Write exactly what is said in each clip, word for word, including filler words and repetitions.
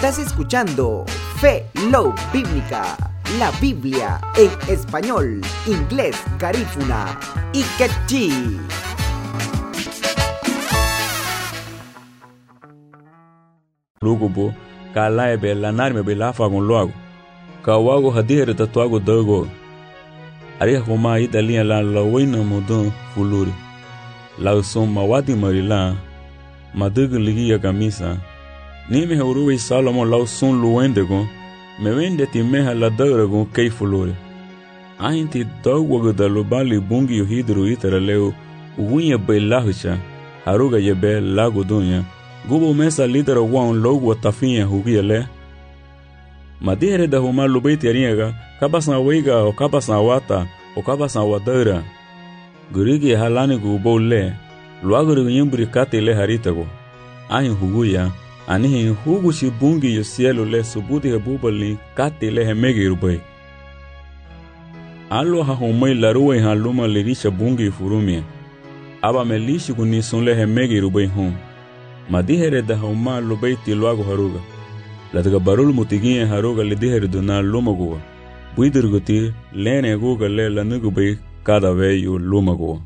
Estás escuchando Fe Love Bíblica, la Biblia en español, inglés, garífuna y quechí. Lugubo, kala ebe lanar me bela fagon logo. Kawago hadire tatuago dogo. Ari homa italia la lawina modon fuluri. La son mawadi marila. Madugu ligia camisa. Ni me uruwe Salomon la son luendego. Me vende ti meha la dogo kei fuluri. Ainti dogo da lobali bungi yo hidro itara leo. Uwinha belahucha. Haruga yebe lago dunya. Gubo mesa lidera wan logo tafinha hugia le. Madire da huma lubeti ariega, kabasan wega o kabasan wata o kabasan wadara. Gurigi halani gubo le, luaguru yimbri kate le haritago. Ahin huguya, anihin hugu shibungi yo cielo le subudi hebubali kate le hemegi rubai. Alo ha humai laruwe haluma lirisha bungi furumia. Aba melishi kunisun le hemegi rubai hum. Madire da huma lubeti luago haruga. Lataga barul mutigiye haroga le diher duna lumagoa. Buidirguti lene goga le lanugube cada veyo lumagoa.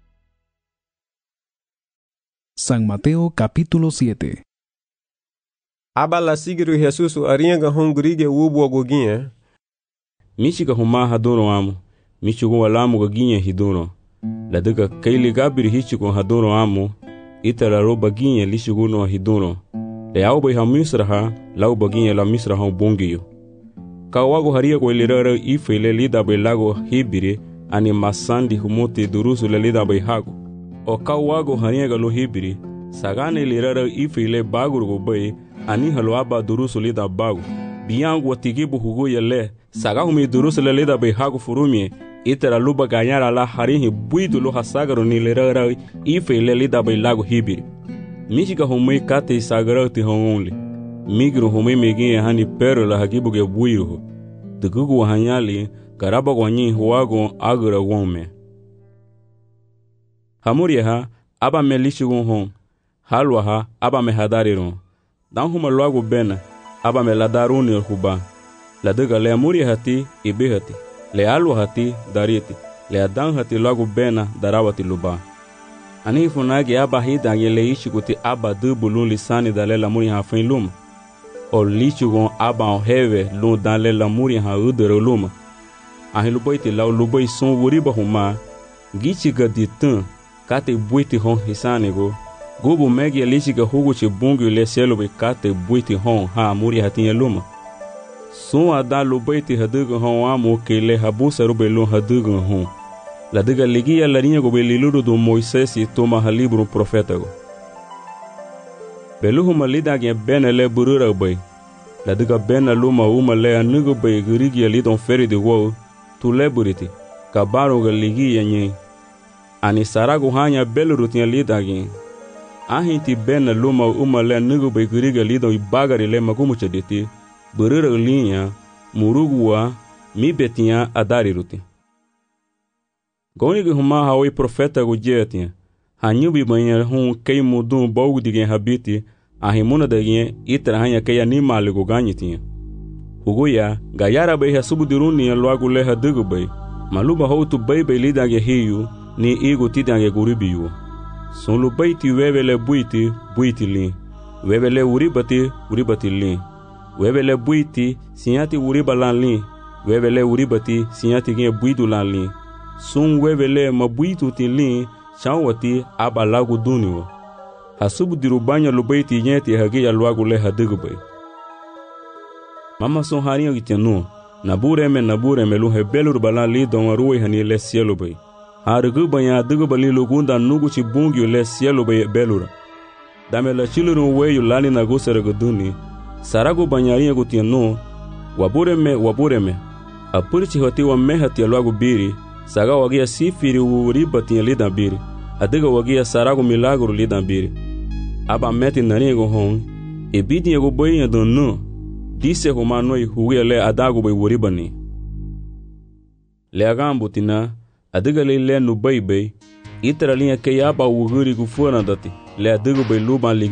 San Mateo capítulo siete. Aba la sigiru Jesus arianga hungurige wubo goginye. Michiga huma hadono amo. Michigo alamu goginye hidono. Lataga kaili gabiri hichigo hadono amo. Itara roba ginye lishigono hidono. Le au bai ha misraha lau baginha la misraha bongiyo. Kawago haria ko lirara ife le lida bai lago hibiri ani masandi humote durusu le lida bai hago. O kawago haria galo hibiri sagane lirara ife le baguru go bai ani halo aba durusu lida bago. Biangu watigibu hugo yele sagahumi durusu le lida bai hago furumie itara luba ganyara la harihi buidu lo hasagaro ni lirara ife le lida bai lago hibiri. Michiga homei kate sagarati hongonli. Migro homei meginye hani pero la hagibu ge buiru. Dugugu hanyali karaba gwanyi huago agura wome. Hamuria ha aba me lishigun hon. Halwa ha aba me hadariron. Dan huma luago bena aba me ladaruni huba. La duga le amuria hati ibe hati. Le alwa hati dariti. Le adan hati luago bena darawati luba. Ani funagi aba hida yele ishikuti aba dubulun lisani dale la muri ha fin luma. O lichugon aba on heve lun dale la muri ha udere luma. Ahi luboiti lau luboi son wuriba huma. Gichiga ditun kate buiti hon hisanigo. Gubu megi lichiga huguchi bungu le selobe kate buiti hon ha muri hatinye luma. Son ada luboiti haduga hon amu kele habusa rube lun haduga hon. La diga ligia la linha go beliluro do Moisés e toma ha libro profeta go. Beluhu malida ge bena le burura bay. La diga bena luma uma le anugo bay gurigi ali don feri de wo tu le buriti. Kabaro ga ligia nyi. Ani sarago hanya beluru tin lida ge. Ahinti bena luma uma le anugo bay gurigi ali don ibagari le magumu chediti. Burura linha murugua mi betinha adari ruti. Goniga huma hawi profeta go jetinha. Hanyubi banha hum kei mudum bogu digen habiti. Ahimuna dagen itra hanya kei animal go ganyitinha. Hugoya gayara bai hasubudiruni loago le hadugo bai. Maluba houtu bai bai lidange hiyu ni igo tidange guribiyu. Sonlu bai ti wevele buiti buiti lin. Wevele uribati uribati lin. Wevele buiti sinyati uribalan lin. Wevele uribati sinyati gen buidu lan lin. Sun wevele mabuitu tilin chawati aba lagu duniwo. Hasubu dirubanya lubaiti nyeti hagi ya luagu le hadigubay. Mama son hariyo gitenu. Nabure me nabure me luhe belur balan li don ruwe hani le cielo bay. Harigubanya hadigubali lugunda nuguchi bungi le cielo bay belura. Dame la chilurun weyu lani nagusere guduni. Saragu banyariya gutenu. Wabure me wabure me. Apurichi hoti wa mehati ya luagu biri. Saga wagia sifiri uriba tinha lidan biri. Adiga wagia sarago milagro lidan biri. Aba meti nanigo hon. E bidi ego boinha donu. Disse homa noi huia le adago bai uriba ni. Le agambo tina. Adiga le le no bai bai. Itra linha que aba uguri gufuna dati. Le adigo bai luban